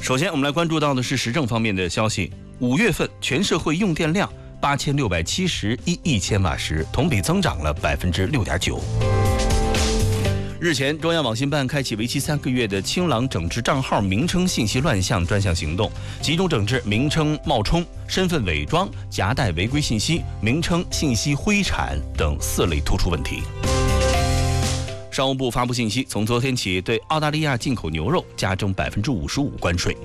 首先，我们来关注到的是时政方面的消息。5月份全社会用电量8671亿千瓦时，同比增长了6.9%。日前，中央网信办开启为期3个月的清朗整治账号名称信息乱象专项行动，集中整治名称冒充、身份伪装、夹带违规信息、名称信息灰产等4类突出问题。商务部发布信息，从昨天起对澳大利亚进口牛肉加征55%关税。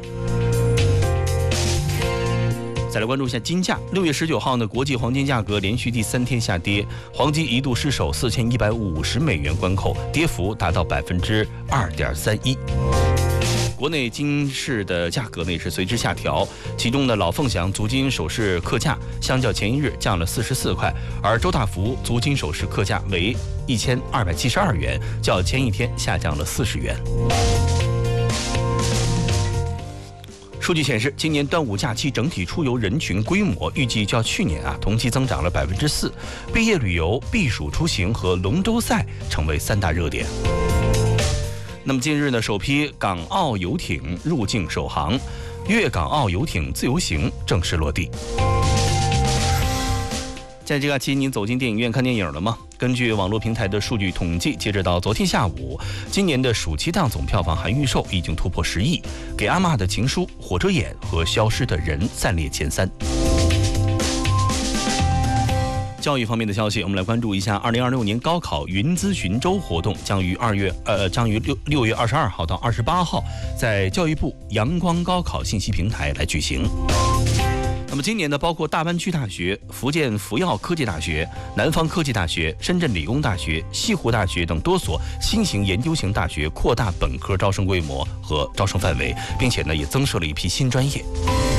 再来关注一下金价，6月19号呢，国际黄金价格连续第3天下跌，黄金一度失守$4150关口，跌幅达到2.31%。国内金饰的价格呢也是随之下调，其中的老凤祥足金首饰客价相较前一日降了44块，而周大福足金首饰客价为1272元，较前一天下降了40元。数据显示，今年端午假期整体出游人群规模预计较去年同期增长了4%，毕业旅游、避暑出行和龙舟赛成为3大热点。那么近日呢，首批港澳游艇入境首航，粤港澳游艇自由行正式落地。在这假期，您走进电影院看电影了吗？根据网络平台的数据统计，截止到昨天下午，今年的暑期档总票房含预售已经突破10亿，《给阿嬷的情书》、《火车眼》和《消失的人》暂列前3。教育方面的消息，我们来关注一下2026年高考云咨询周活动将于6月22号到28号在教育部阳光高考信息平台来举行。那么今年呢，包括大湾区大学、福建福耀科技大学、南方科技大学、深圳理工大学、西湖大学等多所新型研究型大学扩大本科招生规模和招生范围，并且呢也增设了一批新专业。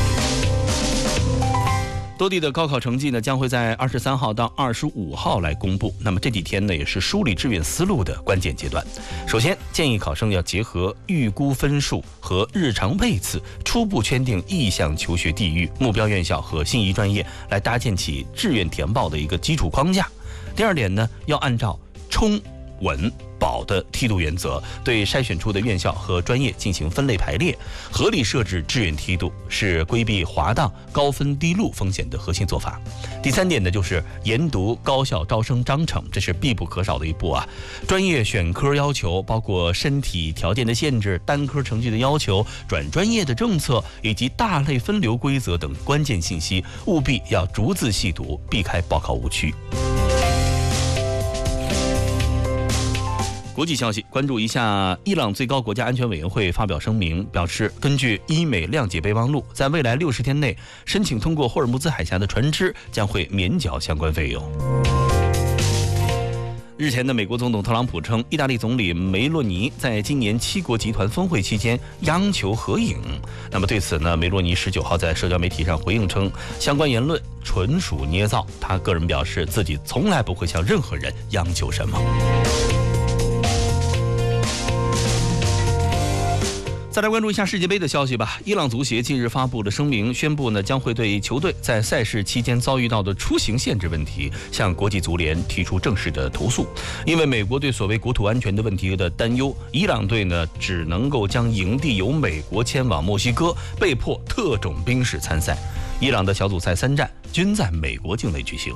多地的高考成绩呢将会在23号到25号来公布。那么这几天呢也是梳理志愿思路的关键阶段。首先建议考生要结合预估分数和日常位次，初步圈定意向求学地域、目标院校和心仪专业，来搭建起志愿填报的一个基础框架。第二点呢，要按照冲、稳、保的梯度原则，对筛选出的院校和专业进行分类排列，合理设置志愿梯度，是规避滑档、高分低录风险的核心做法。第3点呢，就是研读高校招生章程，这是必不可少的一步啊。专业选科要求包括身体条件的限制、单科成绩的要求、转专业的政策以及大类分流规则等关键信息，务必要逐字细读，避开报考误区。国际消息，关注一下，伊朗最高国家安全委员会发表声明，表示根据伊美谅解备忘录，在未来60天内申请通过霍尔木兹海峡的船只将会免缴相关费用。日前的美国总统特朗普称，意大利总理梅洛尼在今年7国集团峰会期间央求合影。那么对此呢，梅洛尼19号在社交媒体上回应称，相关言论纯属捏造，他个人表示自己从来不会向任何人央求什么。再来关注一下世界杯的消息吧。伊朗足协近日发布了声明，宣布呢将会对球队在赛事期间遭遇到的出行限制问题向国际足联提出正式的投诉。因为美国对所谓国土安全的问题的担忧，伊朗队呢只能够将营地由美国迁往墨西哥，被迫特种兵式参赛。伊朗的小组赛3战均在美国境内举行。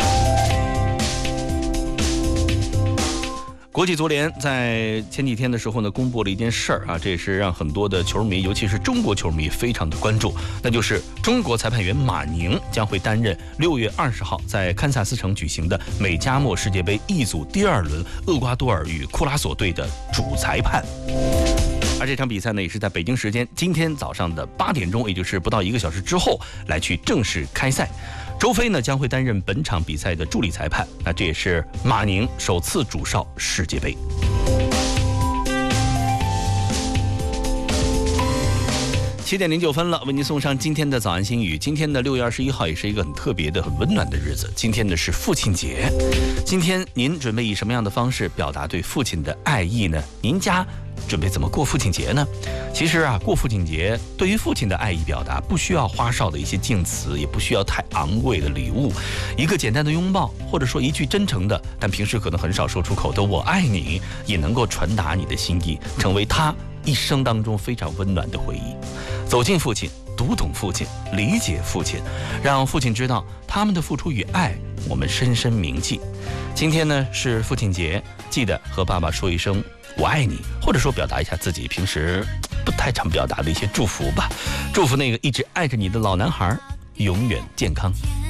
国际足联在前几天的时候呢，公布了一件事儿啊，这也是让很多的球迷，尤其是中国球迷非常的关注，那就是中国裁判员马宁将会担任6月20号在堪萨斯城举行的美加墨世界杯 E 组第2轮厄瓜多尔与库拉索队的主裁判。而这场比赛呢，也是在北京时间今天早上的8点钟，也就是不到1个小时之后来去正式开赛。周飞呢将会担任本场比赛的助理裁判，那这也是马宁首次主哨世界杯。7点09分了，为您送上今天的早安心语。今天的6月21号也是一个很特别的、很温暖的日子。今天呢是父亲节，今天您准备以什么样的方式表达对父亲的爱意呢？您家准备怎么过父亲节呢？其实啊，过父亲节对于父亲的爱意表达，不需要花哨的一些敬词，也不需要太昂贵的礼物，一个简单的拥抱，或者说一句真诚的但平时可能很少说出口的我爱你，也能够传达你的心意，成为他一生当中非常温暖的回忆。 走进父亲，读懂父亲，理解父亲，让父亲知道他们的付出与爱，我们深深铭记。今天呢是父亲节，记得和爸爸说一声我爱你，或者说表达一下自己平时不太常表达的一些祝福吧。祝福那个一直爱着你的老男孩永远健康。